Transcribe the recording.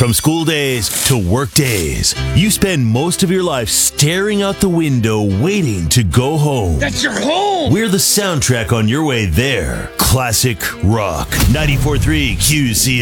From school days to work days, you spend most of your life staring out the window waiting to go home. That's your home! We're the soundtrack on your way there. Classic Rock. 94.3 QC.